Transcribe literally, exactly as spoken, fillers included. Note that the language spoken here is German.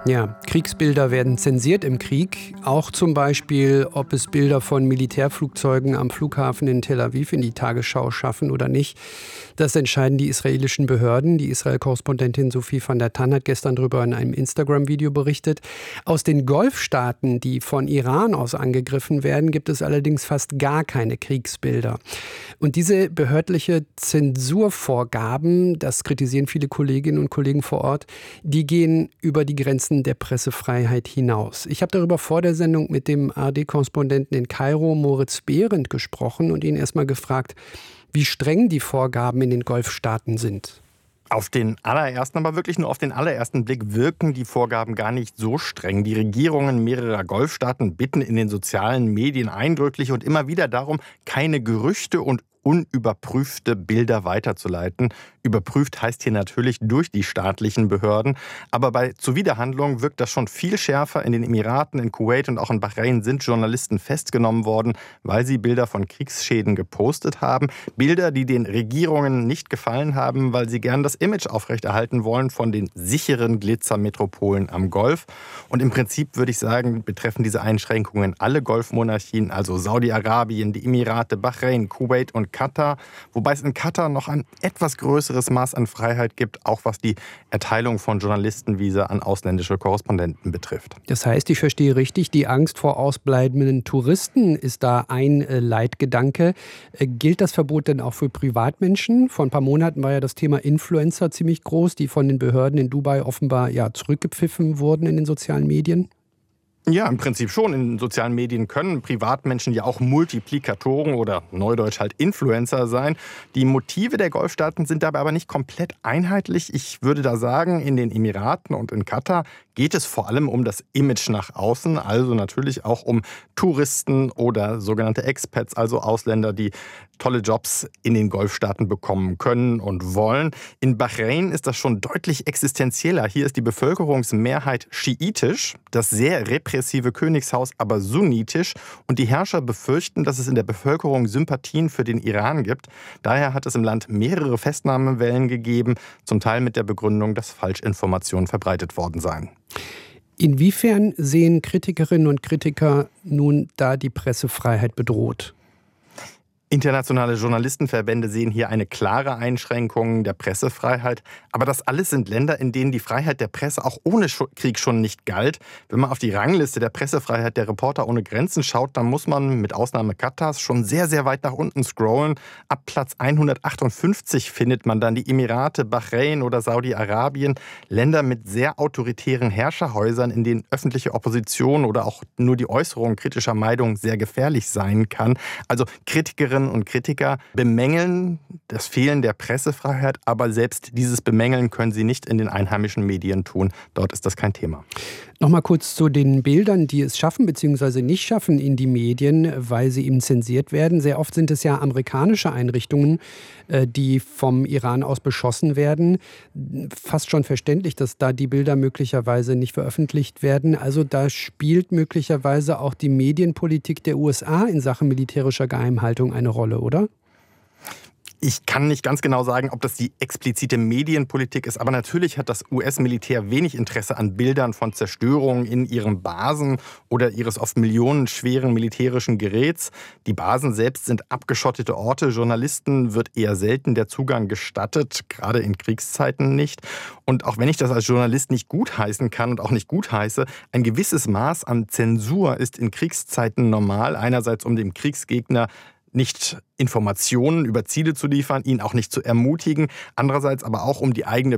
Ja, Kriegsbilder werden zensiert im Krieg. Auch zum Beispiel, ob es Bilder von Militärflugzeugen am Flughafen in Tel Aviv in die Tagesschau schaffen oder nicht. Das entscheiden die israelischen Behörden. Die Israel-Korrespondentin Sophie van der Tann hat gestern darüber in einem Instagram-Video berichtet. Aus den Golfstaaten, die von Iran aus angegriffen werden, gibt es allerdings fast gar keine Kriegsbilder. Und diese behördliche Zensurvorgaben, das kritisieren viele Kolleginnen und Kollegen vor Ort, die gehen über die Grenzen der Pressefreiheit hinaus. Ich habe darüber vor der Sendung mit dem A R D-Korrespondenten in Kairo, Moritz Behrendt, gesprochen und ihn erstmal gefragt, wie streng die Vorgaben in den Golfstaaten sind. Auf den allerersten, aber wirklich nur auf den allerersten Blick wirken die Vorgaben gar nicht so streng. Die Regierungen mehrerer Golfstaaten bitten in den sozialen Medien eindrücklich und immer wieder darum, keine Gerüchte und unüberprüfte Bilder weiterzuleiten. Überprüft heißt hier natürlich durch die staatlichen Behörden. Aber bei Zuwiderhandlungen wirkt das schon viel schärfer. In den Emiraten, in Kuwait und auch in Bahrain sind Journalisten festgenommen worden, weil sie Bilder von Kriegsschäden gepostet haben. Bilder, die den Regierungen nicht gefallen haben, weil sie gern das Image aufrechterhalten wollen von den sicheren Glitzermetropolen am Golf. Und im Prinzip würde ich sagen, betreffen diese Einschränkungen alle Golfmonarchien, also Saudi-Arabien, die Emirate, Bahrain, Kuwait und Katar, wobei es in Katar noch ein etwas größeres Maß an Freiheit gibt, auch was die Erteilung von Journalistenvisa an ausländische Korrespondenten betrifft. Das heißt, ich verstehe richtig, die Angst vor ausbleibenden Touristen ist da ein äh, Leitgedanke. Äh, gilt das Verbot denn auch für Privatmenschen? Vor ein paar Monaten war ja das Thema Influencer ziemlich groß, die von den Behörden in Dubai offenbar ja zurückgepfiffen wurden in den sozialen Medien. Ja, im Prinzip schon. In sozialen Medien können Privatmenschen ja auch Multiplikatoren oder neudeutsch halt Influencer sein. Die Motive der Golfstaaten sind dabei aber nicht komplett einheitlich. Ich würde da sagen, in den Emiraten und in Katar geht es vor allem um das Image nach außen, also natürlich auch um Touristen oder sogenannte Expats, also Ausländer, die tolle Jobs in den Golfstaaten bekommen können und wollen. In Bahrain ist das schon deutlich existenzieller. Hier ist die Bevölkerungsmehrheit schiitisch, das sehr repressive Königshaus aber sunnitisch und die Herrscher befürchten, dass es in der Bevölkerung Sympathien für den Iran gibt. Daher hat es im Land mehrere Festnahmewellen gegeben, zum Teil mit der Begründung, dass Falschinformationen verbreitet worden seien. Inwiefern sehen Kritikerinnen und Kritiker nun da die Pressefreiheit bedroht? Internationale Journalistenverbände sehen hier eine klare Einschränkung der Pressefreiheit. Aber das alles sind Länder, in denen die Freiheit der Presse auch ohne Krieg schon nicht galt. Wenn man auf die Rangliste der Pressefreiheit der Reporter ohne Grenzen schaut, dann muss man mit Ausnahme Katars schon sehr, sehr weit nach unten scrollen. Ab Platz hundertachtundfünfzig findet man dann die Emirate, Bahrain oder Saudi-Arabien. Länder mit sehr autoritären Herrscherhäusern, in denen öffentliche Opposition oder auch nur die Äußerung kritischer Meinung sehr gefährlich sein kann. Also Kritikerinnen und Kritiker bemängeln das Fehlen der Pressefreiheit, aber selbst dieses Bemängeln können sie nicht in den einheimischen Medien tun. Dort ist das kein Thema. Nochmal kurz zu den Bildern, die es schaffen bzw. nicht schaffen in die Medien, weil sie eben zensiert werden. Sehr oft sind es ja amerikanische Einrichtungen, die vom Iran aus beschossen werden. Fast schon verständlich, dass da die Bilder möglicherweise nicht veröffentlicht werden. Also da spielt möglicherweise auch die Medienpolitik der U S A in Sachen militärischer Geheimhaltung eine Rolle, oder? Ich kann nicht ganz genau sagen, ob das die explizite Medienpolitik ist, aber natürlich hat das U S-Militär wenig Interesse an Bildern von Zerstörungen in ihren Basen oder ihres oft millionenschweren militärischen Geräts. Die Basen selbst sind abgeschottete Orte. Journalisten wird eher selten der Zugang gestattet, gerade in Kriegszeiten nicht. Und auch wenn ich das als Journalist nicht gutheißen kann und auch nicht gutheiße, ein gewisses Maß an Zensur ist in Kriegszeiten normal. Einerseits, um dem Kriegsgegner nicht Informationen über Ziele zu liefern, ihn auch nicht zu ermutigen. Andererseits aber auch, um die eigene